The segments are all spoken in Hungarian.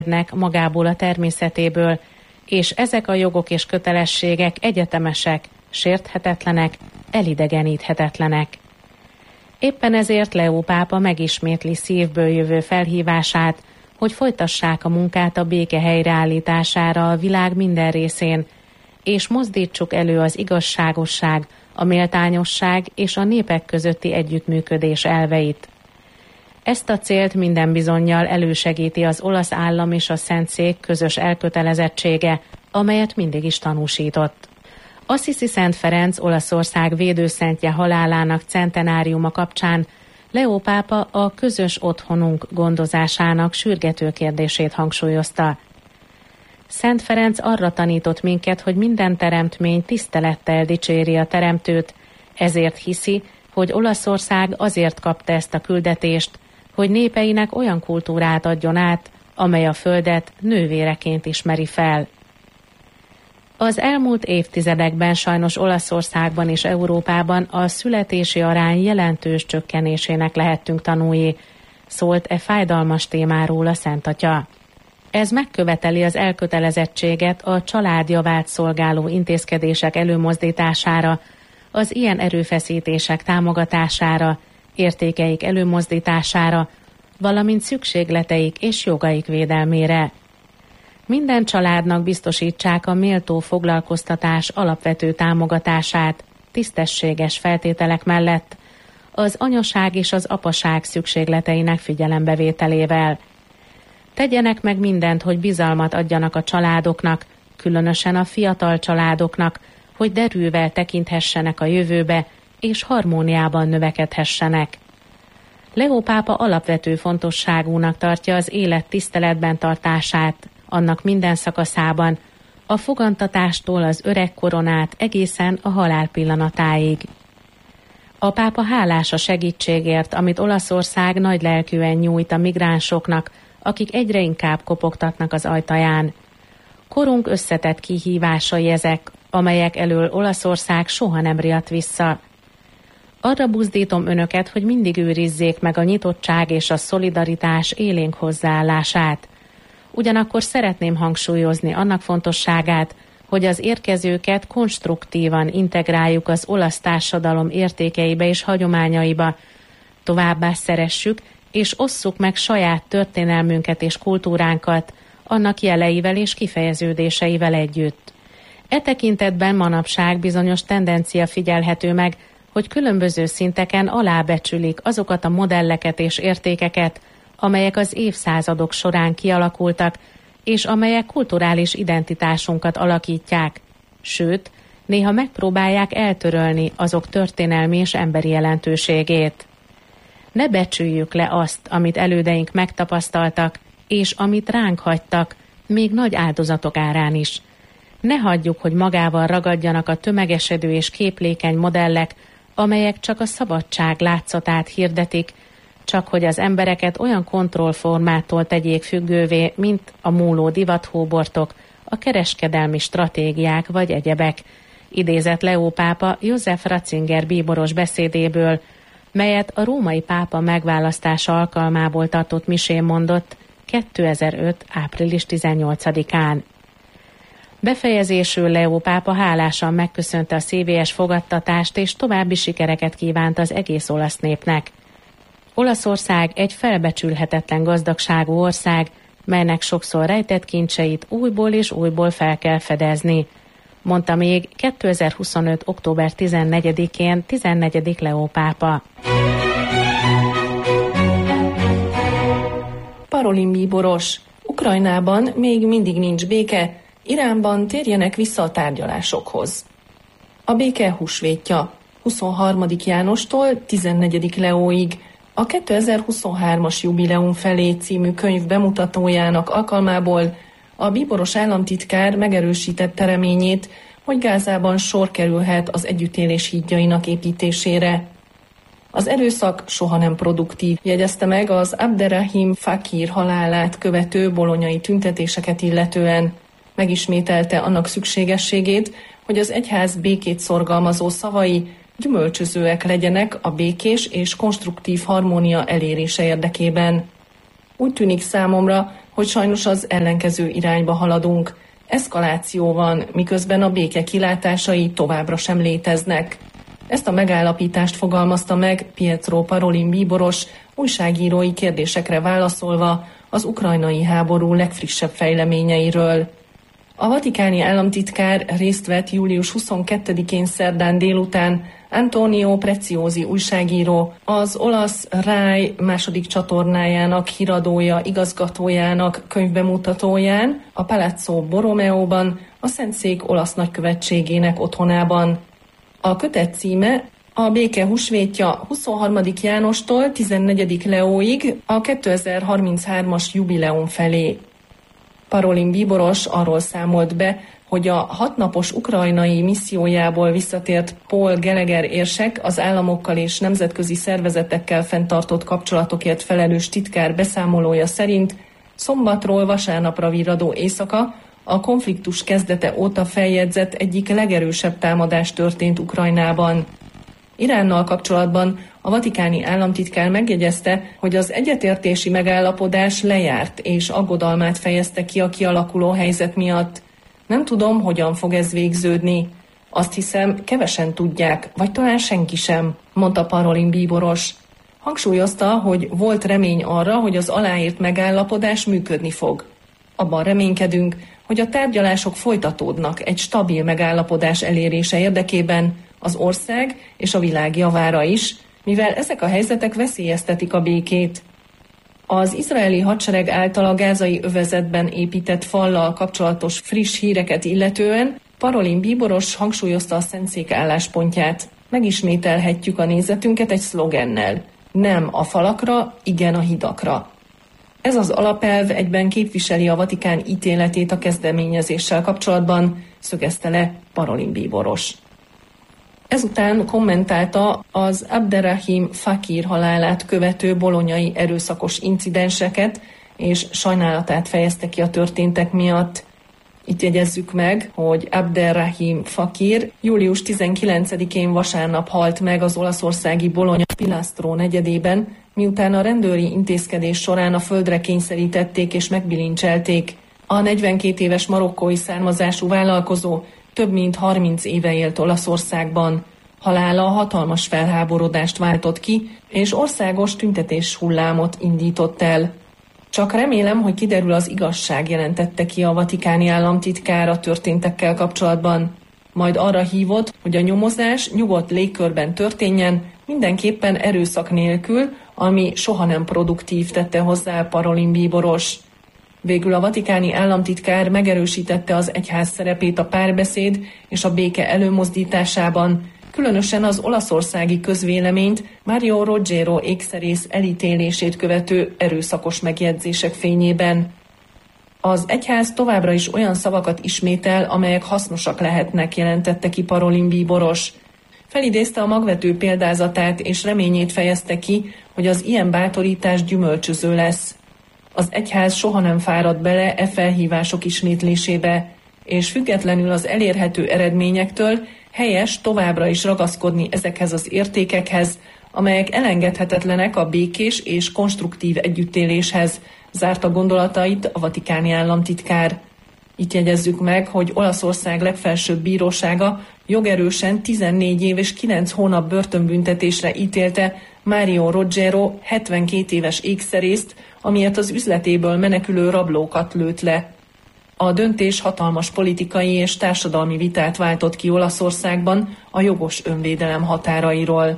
magából a természetéből, és ezek a jogok és kötelességek egyetemesek, sérthetetlenek, elidegeníthetetlenek. Éppen ezért Leó pápa megismétli szívből jövő felhívását, hogy folytassák a munkát a béke helyreállítására a világ minden részén, és mozdítsuk elő az igazságosság, a méltányosság és a népek közötti együttműködés elveit. Ezt a célt minden bizonnyal elősegíti az olasz állam és a Szentszék közös elkötelezettsége, amelyet mindig is tanúsított. Assisi Szent Ferenc, Olaszország védőszentje halálának centenáriuma kapcsán Leó pápa a közös otthonunk gondozásának sürgető kérdését hangsúlyozta. Szent Ferenc arra tanított minket, hogy minden teremtmény tisztelettel dicséri a teremtőt, ezért hiszi, hogy Olaszország azért kapta ezt a küldetést, hogy népeinek olyan kultúrát adjon át, amely a földet nővéreként ismeri fel. Az elmúlt évtizedekben sajnos Olaszországban és Európában a születési arány jelentős csökkenésének lehettünk tanúi, szólt e fájdalmas témáról a Szent Atya. Ez megköveteli az elkötelezettséget a család javát szolgáló intézkedések előmozdítására, az ilyen erőfeszítések támogatására, értékeik előmozdítására, valamint szükségleteik és jogaik védelmére. Minden családnak biztosítsák a méltó foglalkoztatás alapvető támogatását, tisztességes feltételek mellett, az anyaság és az apaság szükségleteinek figyelembevételével. Tegyenek meg mindent, hogy bizalmat adjanak a családoknak, különösen a fiatal családoknak, hogy derűvel tekinthessenek a jövőbe, és harmóniában növekedhessenek. Leó pápa alapvető fontosságúnak tartja az élet tiszteletben tartását, annak minden szakaszában, a fogantatástól az öregkoron át egészen a halál pillanatáig. A pápa hálás a segítségért, amit Olaszország nagylelkűen nyújt a migránsoknak, akik egyre inkább kopogtatnak az ajtaján. Korunk összetett kihívásai ezek, amelyek elől Olaszország soha nem riadt vissza. Arra buzdítom önöket, hogy mindig őrizzék meg a nyitottság és a szolidaritás élénk hozzáállását. Ugyanakkor szeretném hangsúlyozni annak fontosságát, hogy az érkezőket konstruktívan integráljuk az olasz társadalom értékeibe és hagyományaiba, továbbá szeressük és osszuk meg saját történelmünket és kultúránkat, annak jeleivel és kifejeződéseivel együtt. E tekintetben manapság bizonyos tendencia figyelhető meg, hogy különböző szinteken alábecsülik azokat a modelleket és értékeket, amelyek az évszázadok során kialakultak, és amelyek kulturális identitásunkat alakítják, sőt, néha megpróbálják eltörölni azok történelmi és emberi jelentőségét. Ne becsüljük le azt, amit elődeink megtapasztaltak, és amit ránk hagytak, még nagy áldozatok árán is. Ne hagyjuk, hogy magával ragadjanak a tömegesedő és képlékeny modellek, amelyek csak a szabadság látszatát hirdetik, csak hogy az embereket olyan kontrollformától tegyék függővé, mint a múló divathóbortok, a kereskedelmi stratégiák vagy egyebek, idézett Leó pápa József Ratzinger bíboros beszédéből, melyet a római pápa megválasztása alkalmából tartott misén mondott 2005. április 18-án. Befejezésül Leó pápa hálásan megköszönte a szívélyes fogadtatást és további sikereket kívánt az egész olasz népnek. Olaszország egy felbecsülhetetlen gazdagságú ország, melynek sokszor rejtett kincseit újból és újból fel kell fedezni, mondta még 2025. október 14-én 14. Leó pápa. Parolin bíboros. Ukrajnában még mindig nincs béke, Iránban térjenek vissza a tárgyalásokhoz. A béke húsvétja 23. Jánostól 14. Leóig a 2023-as jubileum felé című könyv bemutatójának alkalmából a bíboros államtitkár megerősítette reményét, hogy Gázában sor kerülhet az együttélés hídjainak építésére. Az erőszak soha nem produktív, jegyezte meg az Abderrahim Fakir halálát követő bolonyai tüntetéseket illetően. Megismételte annak szükségességét, hogy az egyház békét szorgalmazó szavai gyümölcsözőek legyenek a békés és konstruktív harmónia elérése érdekében. Úgy tűnik számomra, hogy sajnos az ellenkező irányba haladunk. Eszkaláció van, miközben a béke kilátásai továbbra sem léteznek. Ezt a megállapítást fogalmazta meg Pietro Parolin bíboros, újságírói kérdésekre válaszolva az ukrajnai háború legfrissebb fejleményeiről. A vatikáni államtitkár részt vett július 22-én szerdán délután Antonio Preziosi újságíró, az olasz RAI második csatornájának híradója igazgatójának könyvbemutatóján, a Palazzo Borromeóban, a Szentszék olasz nagykövetségének otthonában. A kötet címe a béke húsvétja 23. Jánostól 14. Leóig a 2033-as jubileum felé. Parolin bíboros arról számolt be, hogy a 6 napos ukrajnai missziójából visszatért Paul Gallagher érsek az államokkal és nemzetközi szervezetekkel fenntartott kapcsolatokért felelős titkár beszámolója szerint szombatról vasárnapra virradó éjszaka a konfliktus kezdete óta feljegyzett egyik legerősebb támadás történt Ukrajnában. Iránnal kapcsolatban a vatikáni államtitkár megjegyezte, hogy az egyetértési megállapodás lejárt és aggodalmát fejezte ki a kialakuló helyzet miatt. Nem tudom, hogyan fog ez végződni. Azt hiszem, kevesen tudják, vagy talán senki sem, mondta Parolin bíboros. Hangsúlyozta, hogy volt remény arra, hogy az aláírt megállapodás működni fog. Abban reménykedünk, hogy a tárgyalások folytatódnak egy stabil megállapodás elérése érdekében az ország és a világ javára is, mivel ezek a helyzetek veszélyeztetik a békét. Az izraeli hadsereg által a gázai övezetben épített fallal kapcsolatos friss híreket illetően Parolin bíboros hangsúlyozta a Szentszék álláspontját. Megismételhetjük a nézetünket egy szlogennel. Nem a falakra, igen a hidakra. Ez az alapelv egyben képviseli a Vatikán ítéletét a kezdeményezéssel kapcsolatban, szögezte le Parolin bíboros. Ezután kommentálta az Abderrahim Fakir halálát követő bolonyai erőszakos incidenseket, és sajnálatát fejezte ki a történtek miatt. Itt jegyezzük meg, hogy Abderrahim Fakir július 19-én vasárnap halt meg az olaszországi Bologna Pilastro negyedében, miután a rendőri intézkedés során a földre kényszerítették és megbilincselték. A 42 éves marokkói származású vállalkozó több mint 30 éve élt Olaszországban. Halála hatalmas felháborodást váltott ki, és országos tüntetés hullámot indított el. Csak remélem, hogy kiderül az igazság, jelentette ki a vatikáni államtitkár a történtekkel kapcsolatban. Majd arra hívott, hogy a nyomozás nyugodt légkörben történjen, mindenképpen erőszak nélkül, ami soha nem produktív, tette hozzá Parolin bíboros. Végül a vatikáni államtitkár megerősítette az egyház szerepét a párbeszéd és a béke előmozdításában, különösen az olaszországi közvéleményt Mario Rogero ékszerész elítélését követő erőszakos megjegyzések fényében. Az egyház továbbra is olyan szavakat ismétel, amelyek hasznosak lehetnek, jelentette ki Parolin bíboros. Felidézte a magvető példázatát és reményét fejezte ki, hogy az ilyen bátorítás gyümölcsöző lesz. Az egyház soha nem fárad bele e felhívások ismétlésébe, és függetlenül az elérhető eredményektől helyes továbbra is ragaszkodni ezekhez az értékekhez, amelyek elengedhetetlenek a békés és konstruktív együttéléshez, zárta gondolatait a vatikáni államtitkár. Itt jegyezzük meg, hogy Olaszország legfelsőbb bírósága jogerősen 14 év és 9 hónap börtönbüntetésre ítélte Mario Rogero 72 éves ékszerészt, amiért az üzletéből menekülő rablókat lőtt le. A döntés hatalmas politikai és társadalmi vitát váltott ki Olaszországban a jogos önvédelem határairól.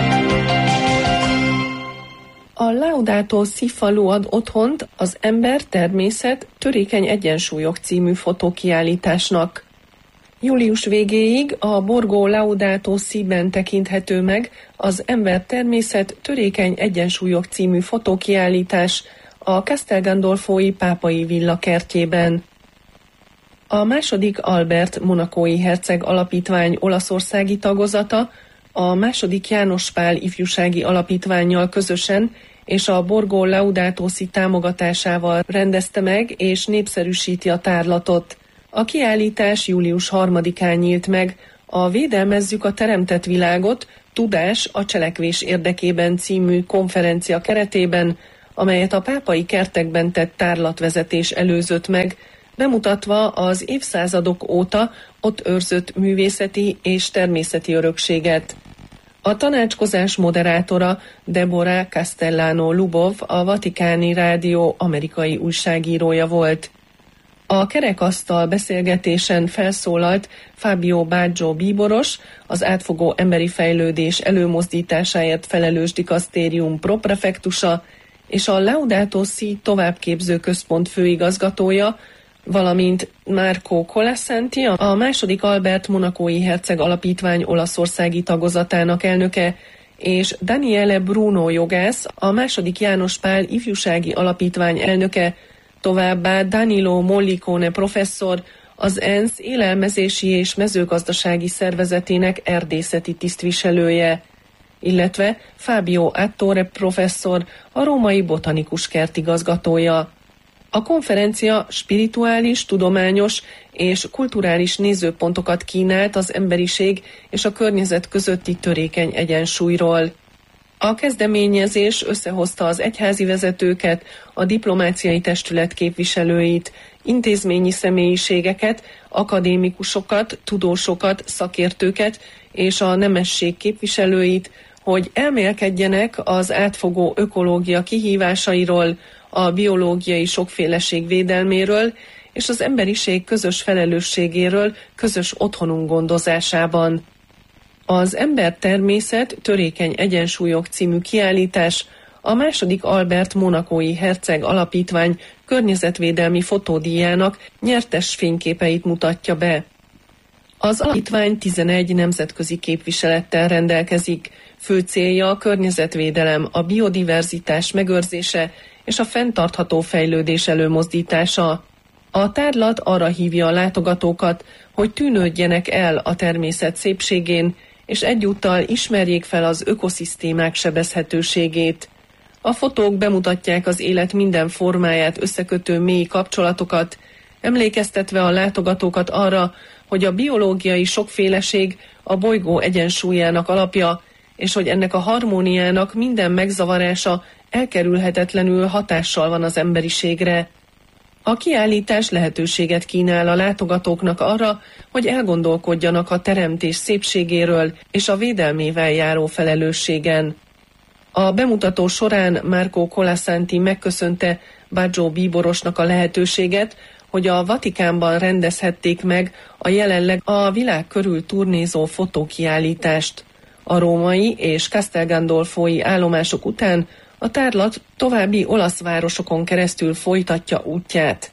A Laudato Si falu ad otthont az Ember, természet, törékeny egyensúlyok című fotókiállításnak. Július végéig a Borgo Laudato Si-ben tekinthető meg az Ember, természet, törékeny egyensúlyok című fotókiállítás a Castel Gandolfoi pápai villa kertjében. A második Albert monacói herceg alapítvány olaszországi tagozata a második János Pál ifjúsági alapítvánnyal közösen és a Borgo Laudato Si támogatásával rendezte meg és népszerűsíti a tárlatot. A kiállítás július 3-án nyílt meg a Védelmezzük a teremtett világot, Tudás a cselekvés érdekében című konferencia keretében amelyet a pápai kertekben tett tárlatvezetés előzött meg, bemutatva az évszázadok óta ott őrzött művészeti és természeti örökséget. A tanácskozás moderátora Deborah Castellano-Lubov, a Vatikáni Rádió amerikai újságírója volt. A kerekasztal beszélgetésen felszólalt Fabio Baggio bíboros, az átfogó emberi fejlődés előmozdításáért felelős dikasztérium proprefektusa és a Laudato Si továbbképző központ főigazgatója, valamint Marco Colasanti, a II. Albert monacói herceg alapítvány olaszországi tagozatának elnöke, és Daniele Bruno jogász, a II. János Pál ifjúsági alapítvány elnöke, továbbá Danilo Mollicone professzor, az ENSZ élelmezési és mezőgazdasági szervezetének erdészeti tisztviselője, illetve Fabio Attore professzor, a római botanikus kert igazgatója. A konferencia spirituális, tudományos és kulturális nézőpontokat kínált az emberiség és a környezet közötti törékeny egyensúlyról. A kezdeményezés összehozta az egyházi vezetőket, a diplomáciai testület képviselőit, intézményi személyiségeket, akadémikusokat, tudósokat, szakértőket és a nemesség képviselőit, hogy elmélkedjenek az átfogó ökológia kihívásairól, a biológiai sokféleség védelméről és az emberiség közös felelősségéről közös otthonunk gondozásában. Az Ember-természet törékeny egyensúlyok című kiállítás a II. Albert monacói herceg alapítvány környezetvédelmi fotódíjának nyertes fényképeit mutatja be. Az alapítvány 11 nemzetközi képviselettel rendelkezik. Fő célja a környezetvédelem, a biodiverzitás megőrzése és a fenntartható fejlődés előmozdítása. A tárlat arra hívja a látogatókat, hogy tűnődjenek el a természet szépségén, és egyúttal ismerjék fel az ökoszisztémák sebezhetőségét. A fotók bemutatják az élet minden formáját összekötő mély kapcsolatokat, emlékeztetve a látogatókat arra, hogy a biológiai sokféleség a bolygó egyensúlyának alapja, és hogy ennek a harmóniának minden megzavarása elkerülhetetlenül hatással van az emberiségre. A kiállítás lehetőséget kínál a látogatóknak arra, hogy elgondolkodjanak a teremtés szépségéről és a védelmével járó felelősségen. A bemutató során Marco Colasanti megköszönte Baggio bíborosnak a lehetőséget, hogy a Vatikánban rendezhették meg a jelenleg a világ körül turnézó fotókiállítást. A római és Castel Gandolfoi állomások után a tárlat további olasz városokon keresztül folytatja útját.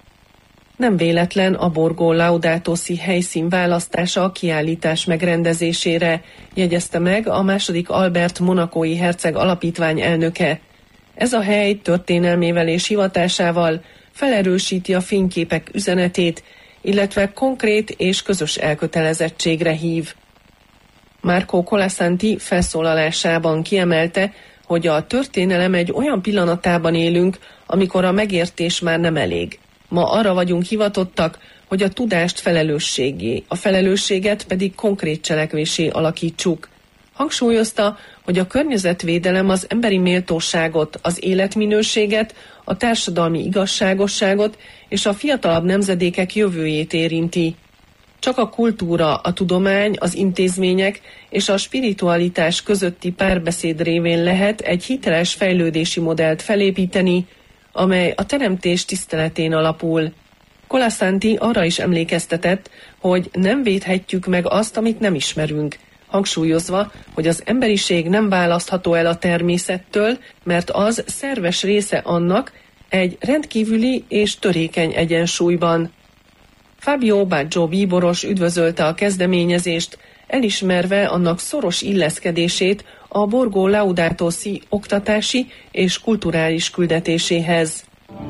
Nem véletlen a Borgo Laudato Si helyszín választása a kiállítás megrendezésére, jegyezte meg a II. Albert monacói herceg alapítvány elnöke. Ez a hely történelmével és hivatásával felerősíti a fényképek üzenetét, illetve konkrét és közös elkötelezettségre hív. Marco Colasanti felszólalásában kiemelte, hogy a történelem egy olyan pillanatában élünk, amikor a megértés már nem elég. Ma arra vagyunk hivatottak, hogy a tudást felelősségé, a felelősséget pedig konkrét cselekvésé alakítsuk. Hangsúlyozta, hogy a környezetvédelem az emberi méltóságot, az életminőséget, a társadalmi igazságosságot és a fiatalabb nemzedékek jövőjét érinti. Csak a kultúra, a tudomány, az intézmények és a spiritualitás közötti párbeszéd révén lehet egy hiteles fejlődési modellt felépíteni, amely a teremtés tiszteletén alapul. Colasanti arra is emlékeztetett, hogy nem védhetjük meg azt, amit nem ismerünk, hangsúlyozva, hogy az emberiség nem választható el a természettől, mert az szerves része annak egy rendkívüli és törékeny egyensúlyban. Fabio Baggio bíboros üdvözölte a kezdeményezést, elismerve annak szoros illeszkedését a Borgo Laudato Si oktatási és kulturális küldetéséhez.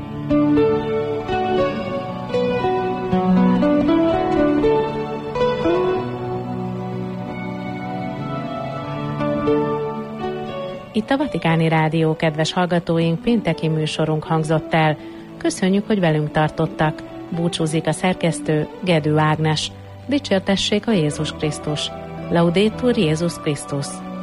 Itt a Vatikáni Rádió, kedves hallgatóink, pénteki műsorunk hangzott el. Köszönjük, hogy velünk tartottak. Búcsúzik a szerkesztő, Gedő Ágnes. Dicsértessék a Jézus Krisztus. Laudetur Jézus Krisztus.